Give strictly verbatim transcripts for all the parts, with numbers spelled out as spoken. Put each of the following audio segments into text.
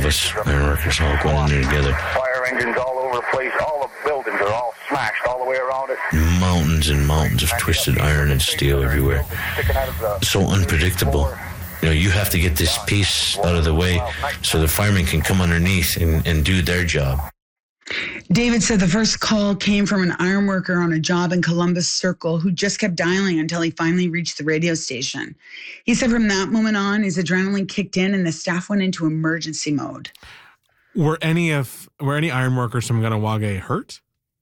us ironworkers all going in there together. Fire engines all over the place. All the buildings are all smashed all the way around it. Mountains and mountains of twisted iron and steel everywhere. So unpredictable. You know, you have to get this piece out of the way so the firemen can come underneath and, and do their job. David said the first call came from an iron worker on a job in Columbus Circle who just kept dialing until he finally reached the radio station. He said from that moment on, his adrenaline kicked in and the staff went into emergency mode. Were any of were any iron workers from Kahnawake hurt?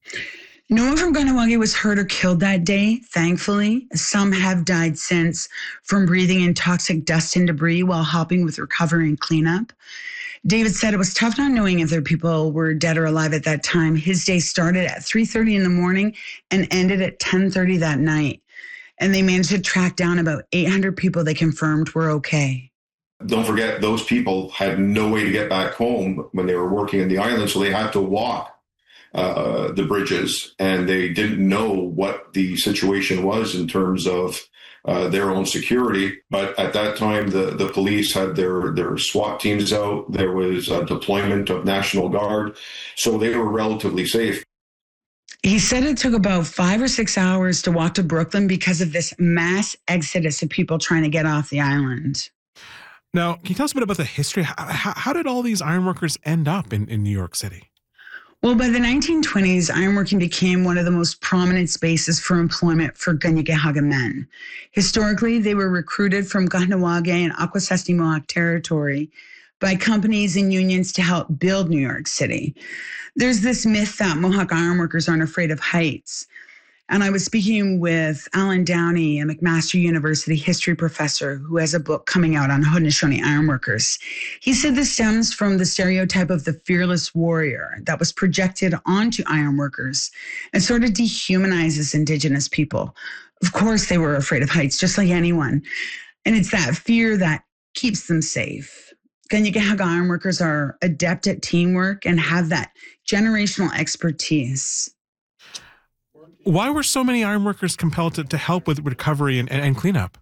No one from Kahnawake was hurt or killed that day, thankfully. Some have died since from breathing in toxic dust and debris while helping with recovery and cleanup. David said it was tough not knowing if their people were dead or alive at that time. His day started at three thirty in the morning and ended at ten thirty that night. And they managed to track down about eight hundred people they confirmed were okay. Don't forget, those people had no way to get back home when they were working in the island, so they had to walk uh, the bridges, and they didn't know what the situation was in terms of Uh, their own security. But at that time, the, the police had their, their SWAT teams out. There was a deployment of National Guard. So they were relatively safe. He said it took about five or six hours to walk to Brooklyn because of this mass exodus of people trying to get off the island. Now, can you tell us a bit about the history? How, how did all these ironworkers end up in, in New York City? Well, by the nineteen twenties, ironworking became one of the most prominent spaces for employment for Kanien'kehá:ka men. Historically, they were recruited from Kahnawake and Akwesasne Mohawk territory by companies and unions to help build New York City. There's this myth that Mohawk ironworkers aren't afraid of heights. And I was speaking with Alan Downey, a McMaster University history professor who has a book coming out on Haudenosaunee ironworkers. He said this stems from the stereotype of the fearless warrior that was projected onto ironworkers and sort of dehumanizes Indigenous people. Of course, they were afraid of heights, just like anyone. And it's that fear that keeps them safe. Kanien'kehá:ka ironworkers are adept at teamwork and have that generational expertise. Why were so many ironworkers compelled to, to help with recovery and, and, and cleanup?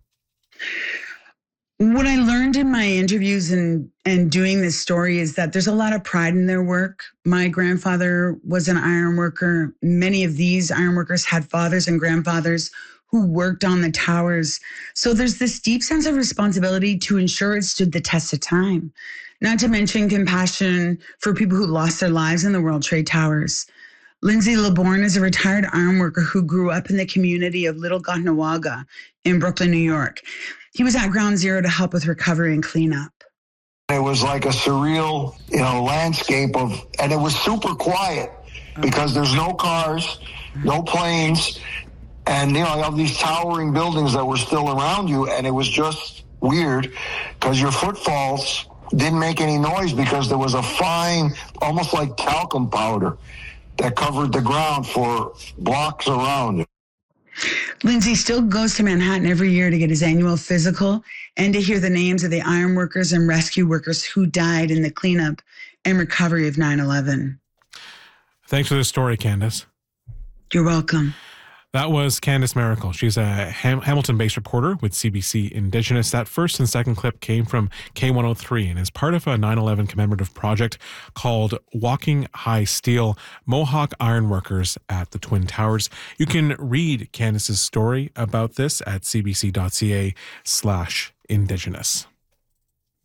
What I learned in my interviews and, and doing this story is that there's a lot of pride in their work. My grandfather was an iron worker. Many of these iron workers had fathers and grandfathers who worked on the towers. So there's this deep sense of responsibility to ensure it stood the test of time. Not to mention compassion for people who lost their lives in the World Trade Towers. Lindsay LeBourne is a retired iron worker who grew up in the community of Little Kahnawake in Brooklyn, New York. He was at Ground Zero to help with recovery and cleanup. It was like a surreal, you know, landscape of, and it was super quiet because there's no cars, no planes, and, you know, you have these towering buildings that were still around you, and it was just weird because your footfalls didn't make any noise because there was a fine, almost like talcum powder, that covered the ground for blocks around. Lindsay still goes to Manhattan every year to get his annual physical and to hear the names of the iron workers and rescue workers who died in the cleanup and recovery of nine eleven. Thanks for this story, Candace. You're welcome. That was Candace Miracle. She's a Ham- Hamilton-based reporter with C B C Indigenous. That first and second clip came from K one oh three and is part of a nine eleven commemorative project called Walking High Steel, Mohawk Ironworkers at the Twin Towers. You can read Candace's story about this at cbc.ca slash Indigenous.